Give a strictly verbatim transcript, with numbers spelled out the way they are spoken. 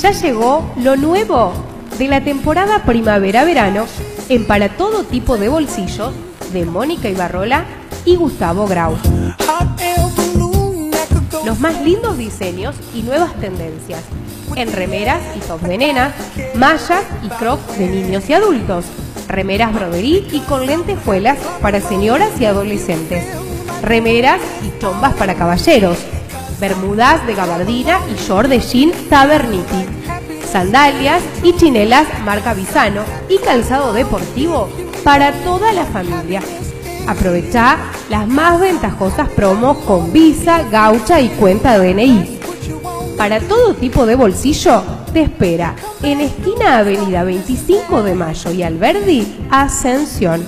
Ya llegó lo nuevo de la temporada primavera-verano en Para Todo Tipo de Bolsillos de Mónica Ibarrola y Gustavo Grau. Los más lindos diseños y nuevas tendencias en remeras y tops de nenas, mallas y crocs de niños y adultos, remeras broderí y con lentejuelas para señoras y adolescentes, remeras y chombas para caballeros, bermudas de gabardina y short de jean Taverniti, sandalias y chinelas marca Visano y calzado deportivo para toda la familia. Aprovechá las más ventajosas promos con Visa, Gaucha y cuenta D N I. Para todo tipo de bolsillo, te espera en esquina Avenida veinticinco de Mayo y Alberdi, Ascensión.